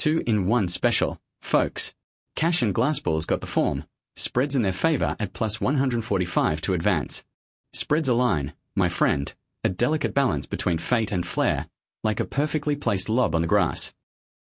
2-in-1 special, folks. Cash and Glassballs got the form. Spreads in their favor at plus 145 to advance. Spreads align, my friend, a delicate balance between fate and flair, like a perfectly placed lob on the grass.